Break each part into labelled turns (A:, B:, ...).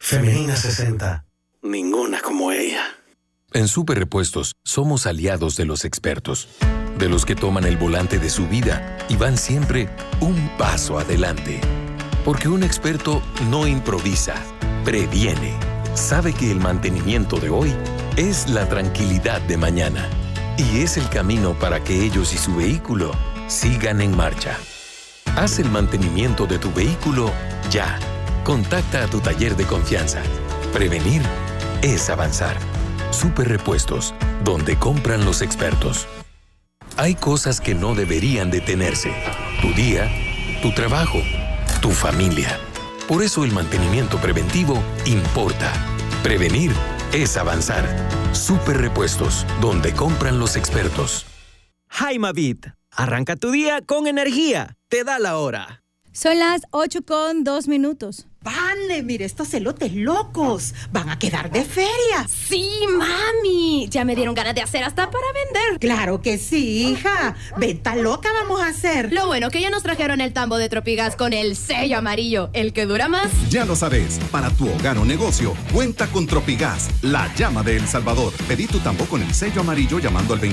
A: Femenina 60. Ninguna como ella.
B: En Super Repuestos somos aliados de los expertos, de los que toman el volante de su vida y van siempre un paso adelante. Porque un experto no improvisa, previene. Sabe que el mantenimiento de hoy es la tranquilidad de mañana y es el camino para que ellos y su vehículo sigan en marcha. Haz el mantenimiento de tu vehículo ya. Contacta a tu taller de confianza. Prevenir es avanzar. Super Repuestos, donde compran los expertos. Hay cosas que no deberían detenerse. Tu día, tu trabajo, tu familia. Por eso el mantenimiento preventivo importa. Prevenir es avanzar. Super Repuestos, donde compran los expertos.
C: Jaimavit, arranca tu día con energía. Te da la hora.
D: Son las 8:02.
E: ¡Vale! Mire, estos elotes locos van a quedar de feria.
F: Sí, mami. Ya me dieron ganas de hacer hasta para vender.
E: Claro que sí, hija. Venta loca vamos a hacer.
F: Lo bueno que ya nos trajeron el tambo de Tropigas con el sello amarillo, el que dura más.
G: Ya lo sabes, para tu hogar o negocio, cuenta con Tropigas, la llama de El Salvador. Pedí tu tambo con el sello amarillo llamando al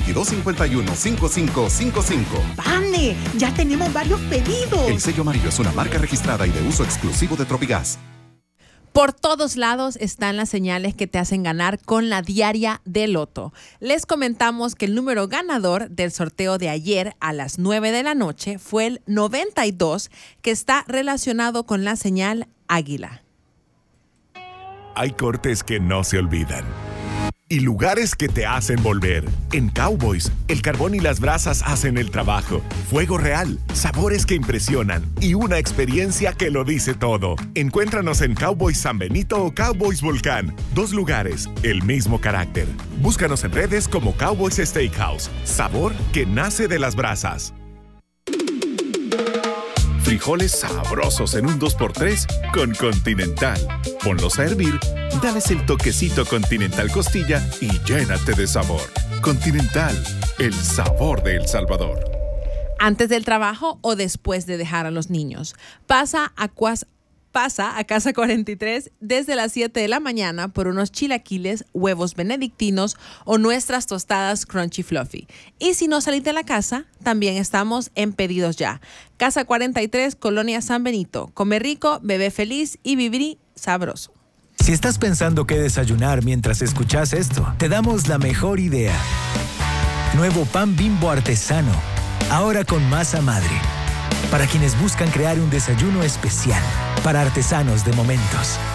G: 2251-5555.
E: ¡Vale! Ya tenemos varios pedidos.
G: El sello amarillo es una marca registrada y de uso exclusivo de Tropigas.
H: Por todos lados están las señales que te hacen ganar con la diaria de Loto. Les comentamos que el número ganador del sorteo de ayer a las 9 de la noche fue el 92, que está relacionado con la señal águila.
I: Hay cortes que no se olvidan y lugares que te hacen volver. En Cowboys, el carbón y las brasas hacen el trabajo. Fuego real, sabores que impresionan y una experiencia que lo dice todo. Encuéntranos en Cowboys San Benito o Cowboys Volcán. 2 lugares, el mismo carácter. Búscanos en redes como Cowboys Steakhouse. Sabor que nace de las brasas. Frijoles sabrosos en un 2x3 con Continental. Ponlos a hervir, dales el toquecito Continental Costilla y llénate de sabor. Continental, el sabor de El Salvador.
H: Antes del trabajo o después de dejar a los niños. Pasa a Casa 43 desde las 7 de la mañana por unos chilaquiles, huevos benedictinos o nuestras tostadas Crunchy Fluffy. Y si no salís de la casa, también estamos en Pedidos Ya. Casa 43, Colonia San Benito. Come rico, bebé feliz y vivir sabroso.
J: Si estás pensando qué desayunar mientras escuchas esto, te damos la mejor idea. Nuevo pan Bimbo artesano, ahora con masa madre. Para quienes buscan crear un desayuno especial, para artesanos de momentos.